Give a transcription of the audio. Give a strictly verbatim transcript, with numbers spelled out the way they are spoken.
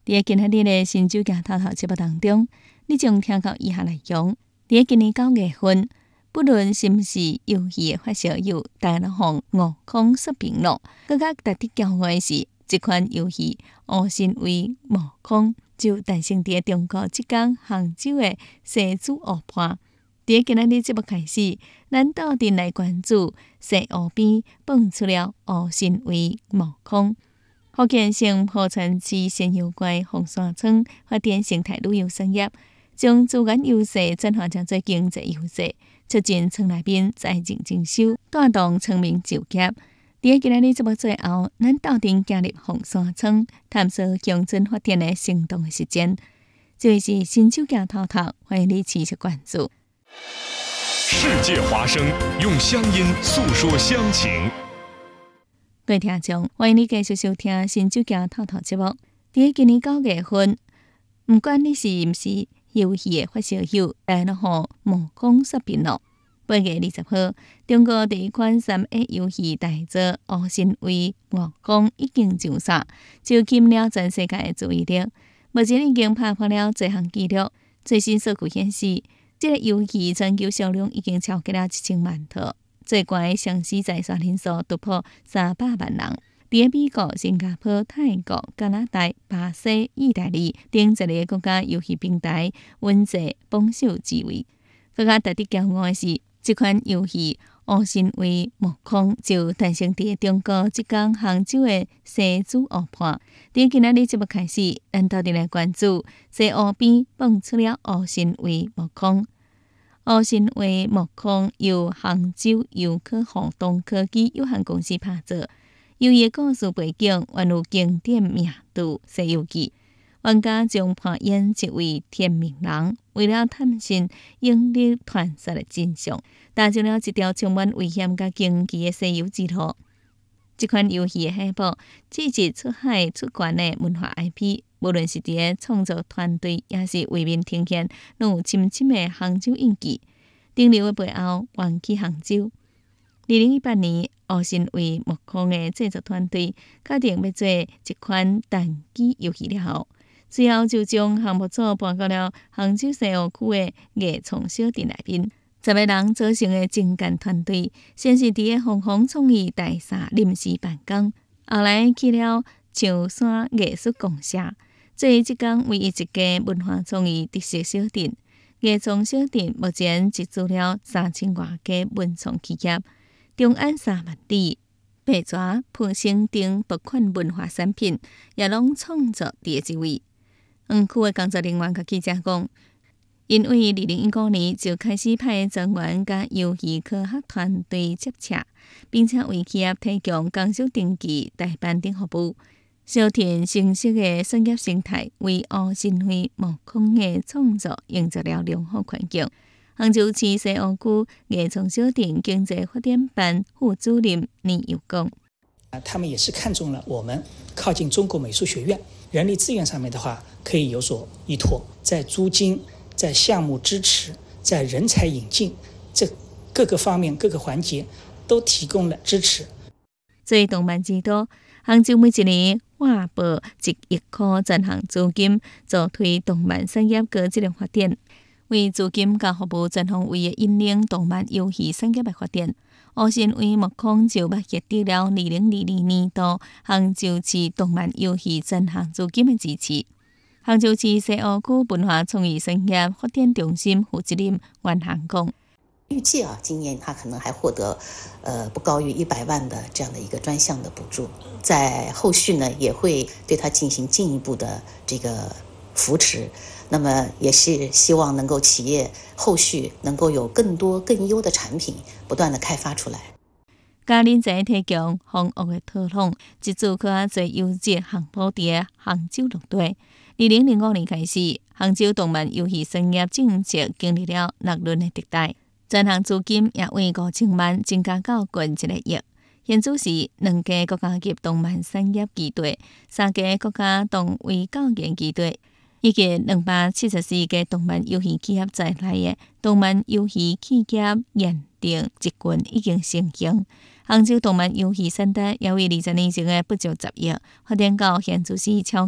在今仔日的新酒家头头节目当中，你将听到以下内容。在今年九月份，不论是毋是游戏的发烧友，大家互悟空刷屏了。更加值得骄傲的是，这款游戏乌神为悟空就诞生在中国浙江杭州的西子湖畔。在今仔日节目开始，咱斗阵来关注西湖边蹦出了乌神为悟空。福建省莆田市仙游怪凤山村发展生态旅游产业，将资源优势转化成做经济优势，促进村内面在地增收，带动村民就业。在今仔日节目最后，咱斗阵行入凤山村，探索乡村发展的生动的实践。这里是新酒家头头，欢迎你持续关注。 世界华声，用乡音诉说乡情。 各位听众，欢迎你继续收听新酒家透透节目。在今年九月份，不管你是毋是游戏的发烧友，大家互悟空刷屏了。八月二十号，中国第一款三 A 游戏大作《乌神为悟空》已经上线，就吸引了全世界的注意力。目前已经打破了多项纪录。最新数据显示，这个游戏全球销量已经超过了一千万套。最高的详细在线人数突破三百万人，在美国、新加坡、泰国、加拿大、巴西、意大利等十个国家游戏平台稳坐榜首之位。更加值得骄傲的是，这款游戏《乌神为悟空》就诞生在中国浙江杭州的西子湖畔。在今仔日节目开始，咱斗阵来关注西湖边蹦出了乌神为悟空。乌神为悟空由杭州游科互动科技有限公司拍作，游戏故事背景原有经典名著《西游记》，玩家将扮演一位天命人，为了探寻英力传说的真相，踏上了一条充满危险甲荆棘的西游之路。这款游戏的下部只是出海出关的文化 I P， 无论是伫个创作团队，也是画面呈现，拢有深深的杭州印记。顶流的背后，源起杭州。二零一八年，乌神为悟空的制作团队决定要做一款单机游戏了后，随后就将项目组搬到了杭州西湖区的艺创小镇内面。十个人组成的精干团队，先是伫个凤凰创意大厦临时办公，后来去了象山艺术公社，作为浙江唯一一家文化创意特色小镇。艺创小镇目前集资了三千外家文创企业，中安三万里、白蛇、普生等多款文化产品，也拢创作第一位。园区的工作人员甲记者讲，因为二零一五年就开始派专员甲游戏科学团队接洽，并且为企业提供工作登记、代办等服务，小田成熟的产业生态为乌神为悟空的创作营造了良好环境。杭州市西湖区艺创小镇经济发展办副主任倪友讲， 他们也是看中了我们靠近中国美术学院，人力资源上面的话可以有所依托，在租金、在项目支持、在人才引进这各个方面各个环节都提供了支持。 作为动漫之都，杭州每一年划拨一亿块全项资金，助推动漫产业高质量发展。为资金甲服务全方位的引领动漫游戏产业的发展，乌神为悟空就获得了二零二二年度杭州市动漫游戏全项资金的支持。杭州市西湖区文化创意产业发展中心负责人袁航讲， 预计啊，今年他可能还获得，呃，不高于一百万的这样的一个专项的补助，在后续呢也会对他进行进一步的这个扶持。那么也是希望能够企业后续能够有更多更优的产品不断的开发出来。 嘉仁在提供丰富的讨论，一组可做优质项目伫杭州落地。二零零五年开始，杭州动漫游戏产业正式经历了六轮的迭代，全项资金也为五千万增加到近一个亿。现主是两家国家级动漫产业基地，三家国家动为教研基地，以及两百七十四家动漫游戏企业在内的动漫游戏企业认定集群已经成型。杭州动漫游戏产值也为二十年前的不足十亿，发展到现主是超